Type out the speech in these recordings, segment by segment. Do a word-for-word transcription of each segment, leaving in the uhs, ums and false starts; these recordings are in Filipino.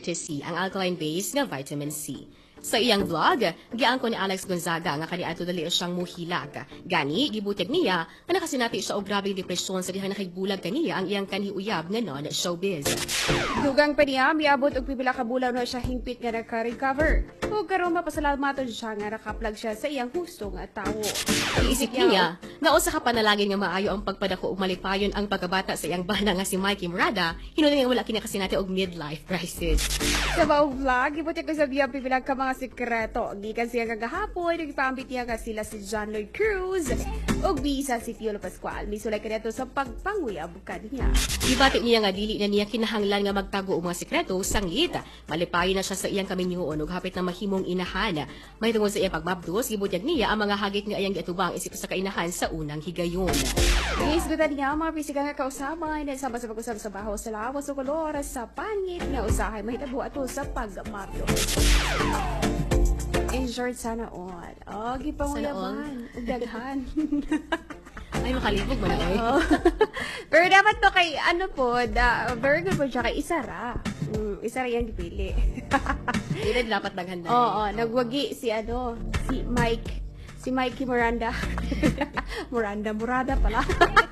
eucalyptus C, ang alkaline base nga vitamin C. Sa iyang vlog, giang ko ni Alex Gonzaga nga kaniadto dali siyang muhilak. Gani, gibutyag niya nga nakasinati siya og grabeng depresyon sa dihang nakigbulag kaniya ang iyang kanhiuyab nga non-showbiz. Dugang pa niya, miabot og pipila ka bulan na siya hingpit nga naka-recover. Ug karon mapasalamaton siya nga nakaplag siya sa iyang husto nga tawo. Iisip niya nga usa ka panalangin nga maayo ang pagpadako og malipayon ang pagkabata sa iyang bana nga si Mikey Murada, hinunay nga wala kini kasinati og midlife crisis. Sa baong vlog, ibutyag ko sa biyang pipila ka mga sikreto. Gikan siya kagahapon, nagpambit niya nga sila si John Lloyd Cruz ug bisa si Piolo Pascual. Misulay kanito sa pagpanguyab kaniya. Ibati niya nga dili na niya kinahanglan nga magtago og mga sikreto sanglit. Malipayon na siya sa iyang kaminyuon ug hapit na mahimong inahan. May tungod sa iyang pagmabdos, gibutyag niya ang mga hagit nga iyang giatubang isip sa kainahan sa unang higayon. Isgutan niya ang mga pisika nga kausaban na sama sa pag-usap sa baho sa lawas o kolor sa pangit nga usahay mahitabo ato sa pagmabdos. In short, sana all. Oh, gipanguyaban. Ug daghan. Ay, makalibog mo na eh. Oh. Pero dapat to kay, ano po, da, very good po siya kay Isara. Mm, Isara yung dipili. Hindi dapat naghanda. Oo, oh, oh, nagwagi si ano, si Mike, si Mikey Miranda. Miranda, Murada pala.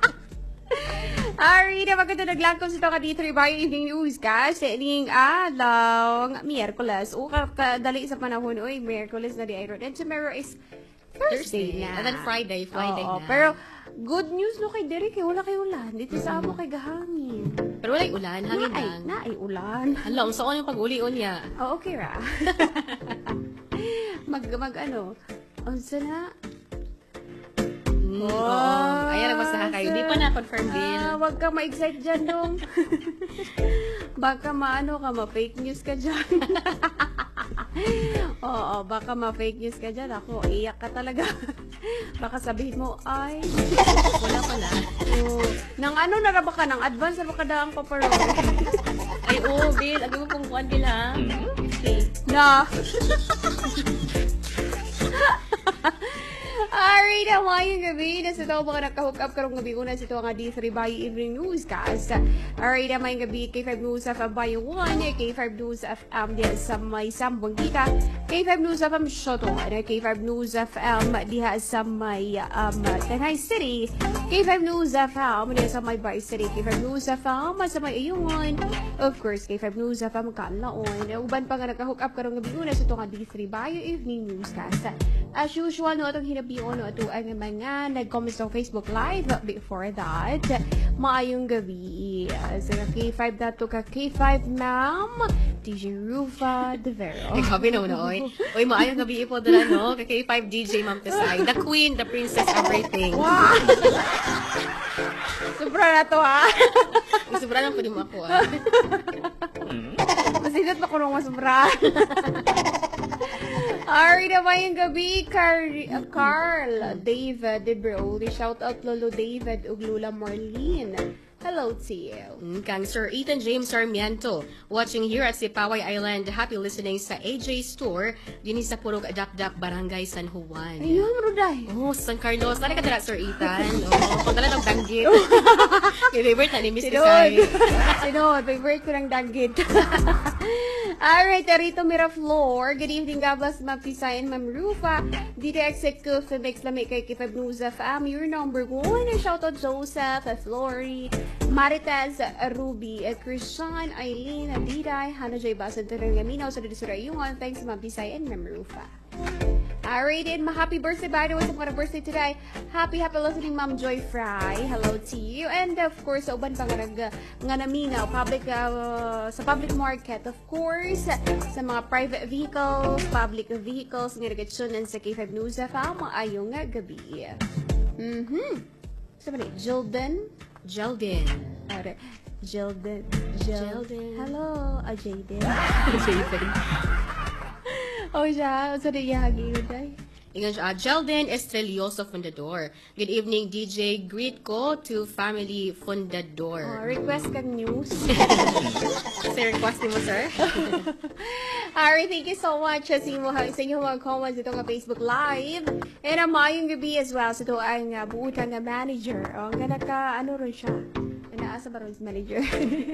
Ari, na maganda naglangkom sa ito ka dito rin evening news ka sa ining alaw ng Miyerkules. O kadali sa panahon, uy, Miyerkules na di ay And tomorrow is Thursday, Thursday na. And then Friday, Friday Oo, na. pero good news no kay Derek, wala kay ulan. Dito sa amo kay gahangin. Pero wala ulan, hangin na ay, lang. na ay ulan. Hala, unsa yung pag-uli-on niya? Oh, okay ra. mag, mag ano, unsa na? Mm, oo. Ayan, nagbasaha kayo. Di pa na-confirm din. Ah, wag ka ma-excite dyan, dong. Baka maano ka, ma-fake news ka dyan. Oo, baka ma-fake news ka dyan. Ako, iyak ka talaga. Baka sabihin mo, ay, Wala pala. oh, nang ano na ba ka? Nang advance na ba ka daang paparoon? Ay, oo, Bill. Abi mo pong kuhan, Bill, ha? Okay. Na! Ari na mayong gabi na sa tao mga nakahook up karong gabi una sa ito nga D three Bayo Evening Newscast. Ari na mayong gabi K five News F M Bayo one, K five News F M diha sa may Sambong kita, K five News F M Shoto, K five News F M diha sa may um, Tanay City, K five News F M diha sa may Bay City, K five News F M sa may Ayungan, of course K five News F M Kanlaon. Uban pa nga nakahook up karong gabi una sa ito nga D three Bayo Evening Newscast. As usual, no, itong hinabiyon, no, ito ang mga nag-comment sa Facebook Live. Before that, maayong gabi. Uh, sa K five dato ka, K five ma'am, D J Rufa De Vero. Ay, gabi na una, oy. Oy, maayong gabi po doon, no? K five D J Ma'am Tesay. The queen, the princess, everything. Wow! Sobra na to, ha? Sobra lang po din mo ako, ha? Masinat na ko nung masubra. Ari na ba yung gabi, Car uh, Carl, David, Debro, shout out Lolo David ug Lula Marlene. Hello to you. Mm, kang Sir Ethan James Sarmiento, watching here at Sipaway Island. Happy listening sa A J Store, din sa Purog Adapdap, Barangay San Juan. Ayun, Ruday. Oh, San Carlos. Nari ka dala, Sir Ethan. Oh, pagdala ng danggit. May favorite na ni Miss Tisay. Sinod, favorite ko ng danggit. Alright, Rito Miraflor. Good evening, God bless, Ma'am Tisay and Ma'am Rufa. Dito Executive Mix Lamig kay K five News F M. Your number one. Shout out Joseph, Flory, Marites, Ruby, Christian, Eileen, Diday, Hannah J. Basan, Tanong Yaminaw, sa dito sa Rayungan. Thanks, Ma'am Tisay and Ma'am Rufa. Alright, and happy birthday, by the way, sa mga birthday today. Happy, happy listening, Ma'am Joy Fry. Hello to you. And of course, sa uban pa nga nag, nga naminaw, public, uh, sa public market, of course, sa mga private vehicles, public vehicles, nga nagkatsunan sa K five News F M, maayong nga gabi. Mm-hmm. Sa ba Jilden? Jeldin. Alright. Jilden. Jilden. Hello, uh, Jaden. Jaden. Oh, siya. Sa niyahagi ko, day. Ingan siya, uh, Jeldin Estrelioso Fundador. Good evening, D J. Greet ko to family Fundador. Oh, request kang news. Sir, request mo, sir? Alright, thank you so much sa inyo sa inyo mga comments ito nga Facebook Live. And ang mayong gabi as well. So ito ang uh, buutang nga manager. O, ang gana ka, ano rin siya? Naasa ba rin manager?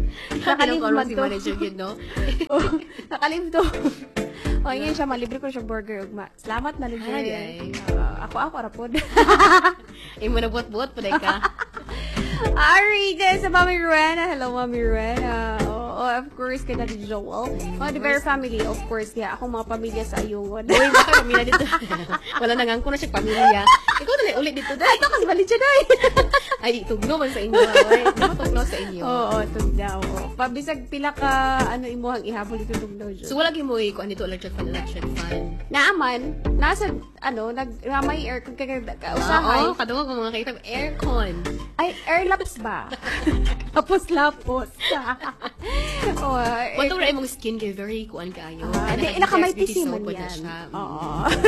Nakalimot Nakalimot man si to. manager yun, no? Oh, nakalimot to. O, ngayon siya, malibre ko siya burger ugma. Salamat, manager. Ay, ay. Ah, ako, ako, rapod. Ay mo na buot-buot, paday ka. Ari, guys, sa Mami Ruena. Hello, Mami Ruena. Oh, oh, of course, kay Daddy Joel. Oh, the very family, of course. Kaya ako mga pamilya sa ayungon. Uy, baka pamilya dito. Wala na nga ko na siya pamilya. Ikaw na ulit dito, dahil. Ito, kasi balik siya, day. Ay, tugno man sa inyo. Ay, tugno sa inyo. Oo, oh, tugnaw. Oh. Pabisag pila ka, ano, imuhang ihabol ito tugnaw dyan. So, wala mo eh, kung ano ito, electric fan, electric fan. Naaman, nasa, ano, nag, may aircon ka, ka, Oo, kausahay. oh, kadungo ko mga kaitang aircon. Ay, airlaps ba? Lapos-lapos. oh, air- Wato rin mong skin kay very kuan kaayo. Ah, Kana di, ka- nakamay beauty tisi man soap na yan. siya. Oo.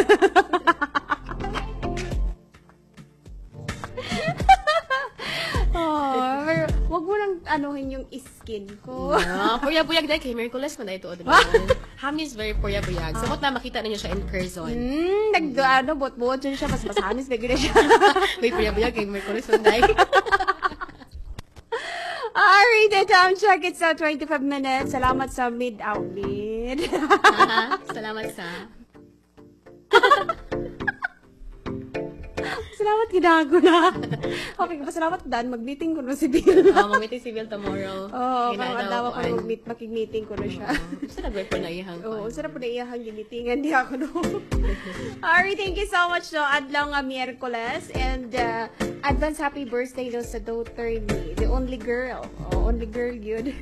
oh, pero wag mo nang anuhin yung skin ko. Ah, puyag-puyag dahil kay Miraculous man na ito. Diba? Hami is very puyag-puyag. Samot na makita ninyo siya in person. Hmm, nag, ano, bot-bot dyan siya, mas masamis, bigyan na siya. May puyag-puyag kay Miraculous man dahil. Alright, the time check, it's now twenty-five minutes. Salamat sa mid-outlet. Ah, Salamat sa... Salamat, ginago na. Okay, pasalamat, Dan. Mag-meeting ko na si Bill. Oh, mag-meeting si Bill tomorrow. Oo, Kina parang daw daw ako kuan. mag-meet, makig-meeting ko na siya. Sa nag-work pa na ihang Oo, kuan. sarap po na iyahang gimitingan. Di ako no. Alright, thank you so much, no. Adlaw nga Miyerkules. And uh, advance happy birthday no sa daughter ni. The only girl. Oh, only girl yun.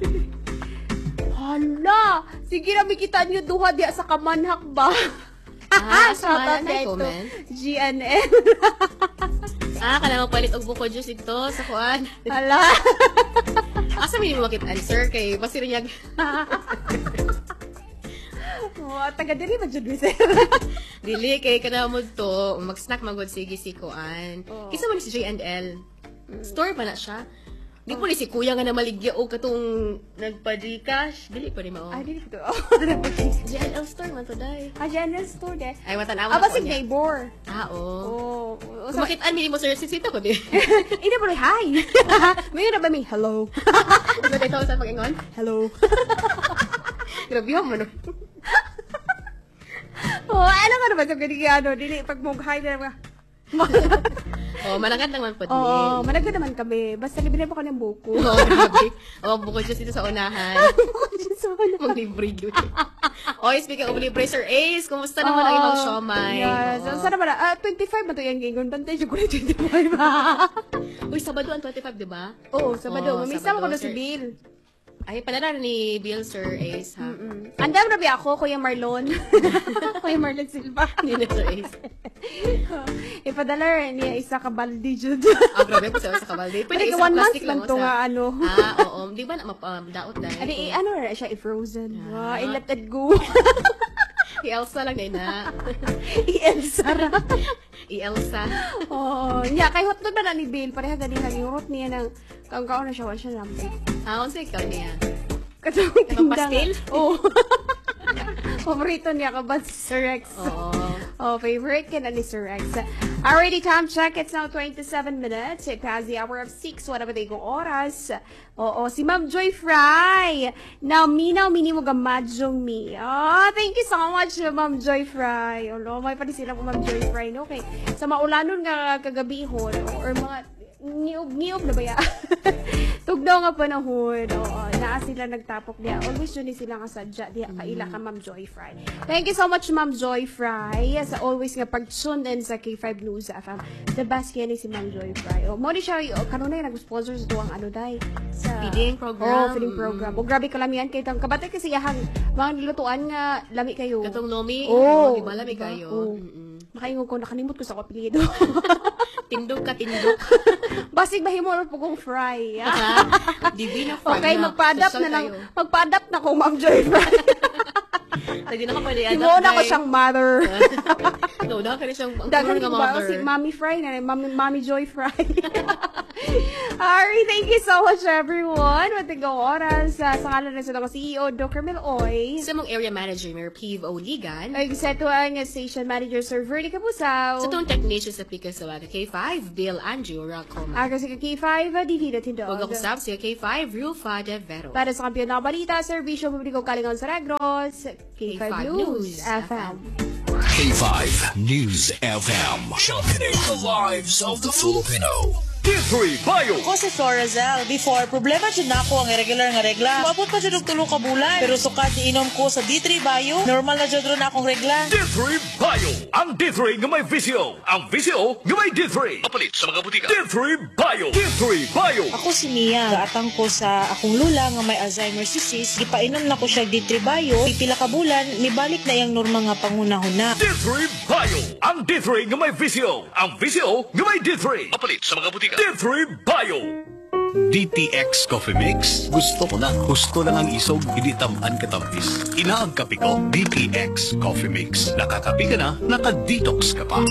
Hala! Sige na, mikita niyo duha diya sa kamanhak ba? Ah, Shout out sa na dito. comment. G N N. Ah, kana magpalit og buko juice ito sa kuan. Hala! Asa may mo makit answer kay basiro niya. Oh, taga diri ba jud sir? Dili kay kana mo to mag-snack magod sige si kuan. Oo. Kisa man si J and L. Store pa na siya. Di po ni si kuya nga na maligya o katong nagpa-Gcash. Dili pa rin mao. Ay, dili ko to. J and L store man to dai. Ah, general store de. Ay matanawa Ah, na ko basig niya. neighbor. Ah, oo. Oh. Kung makitaan mo sir sisita ko di. Ina ba hi? May na ba may hello? Ano tayo sa pag-ingon? Hello. Grabe mo no. Oh, ano ka naman sa ganyan ano, dili pag mo hi na ba? Oh, malangad naman po din. Oo, managda naman kami. Basta libre pa ko ng buko. Oo, grabe. Oh, bukod siya dito sa unahan. So, ano? Mga libre yun. Oh, speaking of libre, Sir Ace, kumusta naman ang ibang siomay? Yes. Oo. So, sana ba na? Ah, twenty-five ba ito yung gingon? Bantay, yung kulay twenty-five ba? Uy, Sabado ang twenty-five, di ba? Oo, Sabado. Oo, Mamisa mo ko na Sabado, si sir. Bill. Ay, panala ni Bill, Sir Ace, ha? Mm. Andam na ba ako, Kuya Marlon? Kuya Marlon Silva. Hindi na Sir Ace. Ipadala niya isa ka baldi jud. Ah, grabe po sa sa kabalde. Pwede Pwede isa one month plastic lang lang to sa... nga ano. Ah, oo. Di ba na mapadaot na? Ani, ano na siya, i-frozen. Ah. Wow, i-let it go. Si Elsa lang na na. I-Elsa ra. I-Elsa. Oo. Nya, kay hotdog na na ni Bill. Pareha gani lang yung hot niya ng kaon-kaon na siya. Wala siya lambing. Ah, unsa ikaw niya? Katong Katong tinda pastil? nga. Oo. Paborito niya ka ba si Sir Rex? Oo. Oh, favorite ka na ni Sir Rex. Already, time check. It's now twenty-seven minutes. It passed the hour of six. Wala ba tayong oras? Oo, si Ma'am Joy Fry. Now, minaw, mini mo gamadyong mi. Oh, thank you so much, Ma'am Joy Fry. Oh, may pa rin sila po, Ma'am Joy Fry. No? Okay. Sa maulanon nga kagabihon, or mga niyog, niyog na ba ya? Tugnaw nga panahon. Oo, naa sila nagtapok diya. Always yun sila nga sadya diya. Kaila ka, Ma'am Joy Fry. Thank you so much, Ma'am Joy Fry. Sa always nga pag-tune in sa K five News F M. The best kaya ni si Ma'am Joy Fry. O, mo ni siya, o, kanunay nag-sponsor sa tuwang ano, day. Sa Feeding program. Oh, feeding program. O, grabe kalamihan kay tang kabatay kasi yahang mga nilutuan nga lami kayo. Katong Nomi, Oh, oh, ibala may diba? kayo. Oh. Mm-mm. Makaingon ko, nakanimot ko sa kapilido. Tindog ka, tindog. Basig mahimo na po kong fry. Ha? Divina fry Okay, na. magpa-adapt Social na lang. kayo. Magpa-adapt na ko, Ma'am Joy Fry. Hindi na ka pwede Imo na ko siyang mother. No, na kani siyang ang Dagan nga ko ba mother. si Mommy Fry na Mommy, Mommy Joy Fry. Alright, thank you so much everyone. Matigong oras sa sa ngalan na sa C E O Doctor Meloy. Sa mong area manager, Mayor Piv Oligan. Ay sa tuwang station manager Sir Verdi Kapusaw. Sa tong technician sa Pika sa K five, Bill Andrew Racoma. Aga sa K five, Divina Tindog. Huwag ako sab sa K five, Rufa De Vero. Para sa kampiyon ng balita, Servisyo Publiko Kalingon sa Negros, K five News F M. K five News F M. Championing the lives of the Filipino. D three Bio. Ako si Florazel. Before, problema dyan na ako ang irregular nga regla. Mabot pa dyan og tulo ka bulan. Pero sukat ni inom ko sa D three Bio, normal na dyan ron akong regla. D three Bio. Ang D three nga may visyo. Ang visyo nga may D three. Kapalit sa mga butika. D three Bio. D three Bio. Ako si Mia. Gaatang ko sa akong lula nga may Alzheimer's disease. Ipainom na ko siya D three Bio. Pipila ka bulan, nibalik na iyang normal nga pangunahuna. D three Bio. Ang D three nga may visyo. Ang visyo nga may D three. Kapalit sa mga butika. D three Bio. D T X Coffee Mix. Gusto ko na. Gusto lang ang isog, hindi tamaan katamis. Inaag kape ko, D T X Coffee Mix. Nakakape ka na, naka-detox ka pa.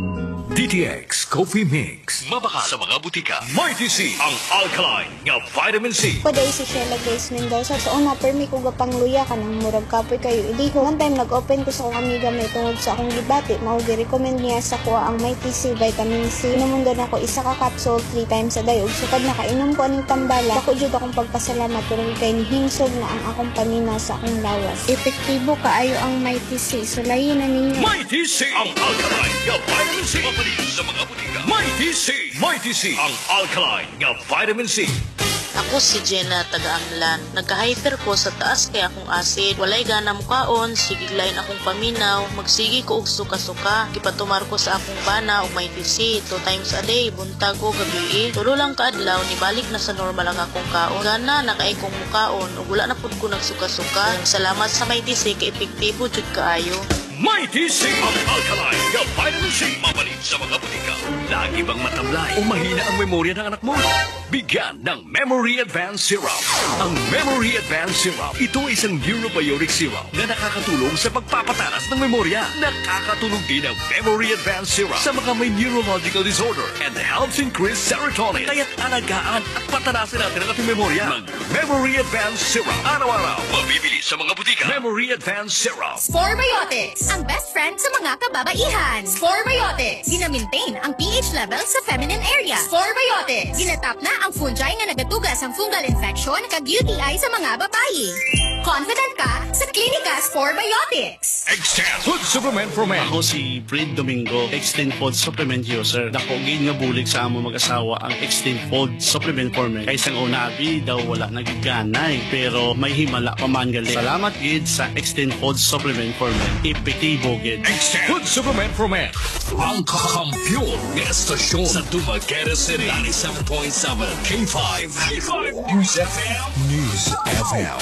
D T X Coffee Mix. Mabaka sa mga butika. Mighty C, ang alkaline nga vitamin C. Paday si Sheila Grace Mendoza. So, una, permi ko gapang luya ka ng murag kapoy kayo. Hindi ko, one time nag-open ko sa akong amiga may tungod sa akong libati. Maugi-recommend niya sa kuha ang Mighty C, vitamin C. Inumun doon ako isa ka capsule three times a day. Ug sukad nakainom ko aning tambala. Ako jud akong pagpasalamat pero kay hingsog na ang akong paminaw sa akong lawas. Epektibo kaayo ang Mighty C. Sulayin na ninyo. Mighty C, ang alkaline nga vitamin C. Mapalit sa mga butika. Mighty C, Mighty C, ang alkaline nga vitamin C. Ako si Jenna, taga-Anglan. Nagka-hyper ko sa taas kay akong acid. Walay gana mukaon, sigiglayin akong paminaw, magsigi ko og suka-suka. Gipatumar ko sa akong bana og may T C, two times a day, buntag o gabi. Tulo lang kaadlaw, nibalik na sa normal ang akong kaon. Gana, nakaay kong mukaon, ug wala na pud ko nagsuka-suka. Salamat sa may T C, kay epektibo jud kaayo. Mighty C, ang alkaline nga vitamin C. Mapalit sa mga butika. Lagi bang matamlay o mahina ang memorya ng anak mo? Bigyan ng Memory Advanced Syrup. Ang Memory Advanced Syrup, ito ay isang neurobionic syrup na nakakatulong sa pagpapataras ng memorya. Nakakatulong din ang Memory Advanced Syrup sa mga may neurological disorder and helps increase serotonin. Kaya't alagaan at patarasin natin ang ating memorya. Ng Memory Advanced Syrup. Araw-araw, mabibili sa mga butika. Memory Advanced Syrup. Sporebiotics, ang best friend sa mga kababaihan. Sporebiotics, gina-maintain ang pH level sa feminine area. Sporebiotics, ginatap na ang fungi nga nagatugas ang fungal infection kag U T I sa mga babayi. Confident ka sa klinika Sporebiotics. Extend Food Supplement for Men. Ako si Fred Domingo, Extend Food Supplement User. Dako gid nga bulig sa amo mag-asawa ang Extend Food Supplement for Men. Kay sang una abi daw wala nagiganay pero may himala pa man gali. Salamat gid sa Extend Food Supplement for Men. Epektibo gid. Extend Food Supplement for Men. Ang kakampiyon ng estasyon sa Dumaguete City. ninety-seven point seven K five. K five News F M. News F M.